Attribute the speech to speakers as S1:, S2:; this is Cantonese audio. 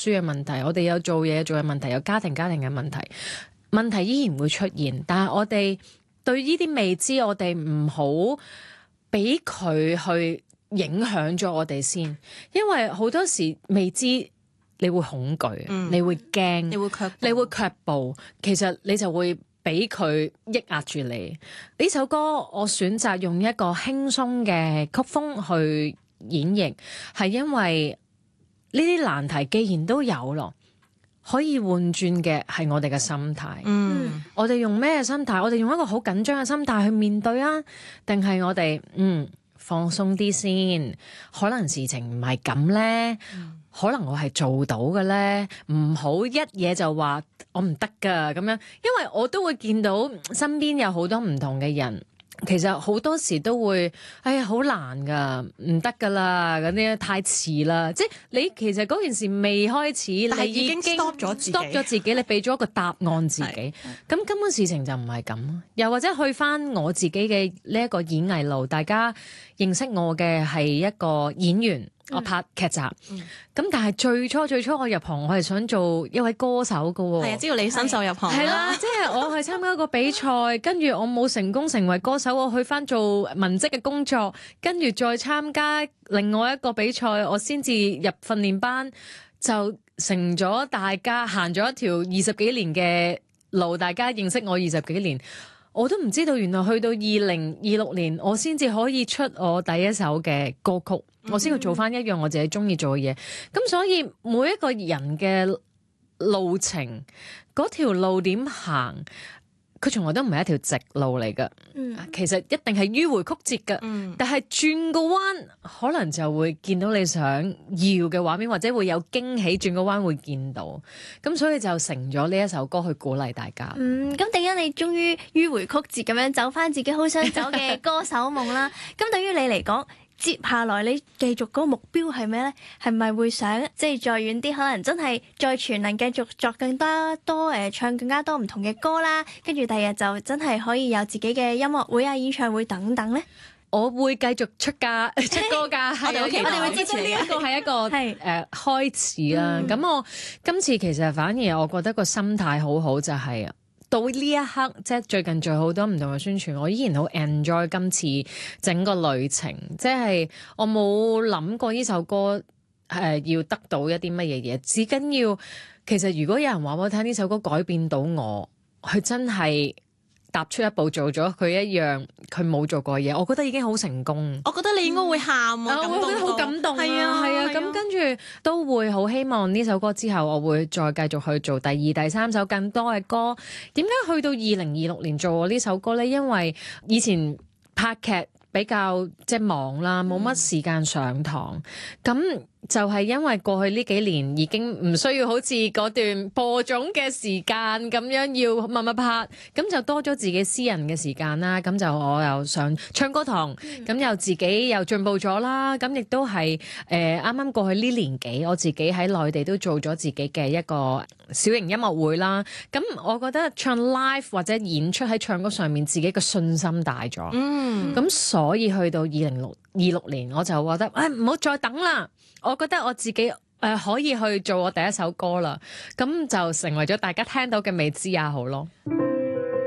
S1: 書嘅問題，我哋有做嘢嘅問題，有家庭嘅問題，問題依然會出現。但係我哋對呢啲未知，我哋唔好俾佢去影響咗我哋先，因為好多時未知你會恐懼，你會驚，你會卻步，其實你就會俾佢抑壓住你。呢首歌我選擇用一個輕鬆嘅曲風去演繹，係因為呢啲難題既然都有咯，可以換轉嘅係我哋嘅心態。我哋用咩心態？我哋用一個好緊張嘅心態去面對啊，定係我哋放鬆啲先？可能事情唔係咁咧，可能我係做到嘅咧，唔好一嘢就話我唔得㗎咁樣，因為我都會見到身邊有好多唔同嘅人。其實好多時都會，哎呀好難噶，唔得噶啦，嗰啲太遲啦。即係你其實嗰件事未開始，
S2: 但係
S1: 你已經
S2: stop 咗自己，
S1: 你俾咗一個答案自己。咁根本事情就唔係咁。又或者去翻我自己嘅呢一個演藝路，大家認識我嘅係一個演員。我拍劇集，咁但係最初我入行，我係想做一位歌手噶喎。
S2: 係啊，知道你新手入行
S1: 係啦，即係我係參加一個比賽，跟住我冇成功成為歌手，我去翻做文職嘅工作，跟住再參加另外一個比賽，我先至入訓練班，就成咗大家行咗一條20幾年嘅路，大家認識我20幾年。我都唔知道，原來去到2026年，我先至可以出我第一首嘅歌曲，我先去做翻一樣我自己中意做嘅嘢。咁所以每一個人嘅路程，嗰條路點行，佢從來都唔係一條直路嚟㗎。其實一定係迂迴曲折㗎。但係轉個彎，可能就會見到你想要嘅畫面，或者會有驚喜。轉個彎會見到，咁所以就成咗呢一首歌去鼓勵大家。
S3: 咁點解你終於迂迴曲折咁樣走翻自己好想走嘅歌手夢啦？咁對於你嚟講，接下來你繼續嗰個目標係咩呢？係咪會想即係再遠啲，可能真係再全能繼續作更加多唱更加多唔同嘅歌啦？跟住第日就真係可以有自己嘅音樂會啊、演唱會等等呢？
S1: 我會繼續出歌㗎，
S3: 我哋會支持你。
S1: 呢一個係一個開始啦。咁我今次其實反而我覺得個心態好好，就係到呢一刻，即係最近做好多唔同嘅宣傳，我依然好 enjoy 今次整個旅程。即係我冇諗過呢首歌要得到一啲乜嘢嘢，只緊要其實如果有人話我聽呢首歌改變到我，佢真係踏出一步做咗佢一樣佢冇做過嘢，我覺得已經好成功。
S2: 我覺得你應該會喊啊，
S1: 我覺得好感動啊，係啊，咁跟住都會好希望呢首歌之後，我會再繼續去做第2、第3首更多嘅歌。點解去到2026年做我呢首歌呢？因為以前拍劇比較即係忙啦，冇乜時間上堂，咁就係因為過去呢幾年已經唔需要好似嗰段播種嘅時間咁樣要密拍，咁就多咗自己私人嘅時間啦。咁就我又上唱歌堂，咁又自己又進步咗啦。咁亦都係啱啱過去呢年幾，我自己喺內地都做咗自己嘅一個小型音樂會啦。咁我覺得唱 live 或者演出喺唱歌上面，自己嘅信心大咗。咁所以去到2026年，我就覺得唔好再等啦。我覺得我自己可以去做我第一首歌啦，咁就成為咗大家聽到嘅未知也好咯。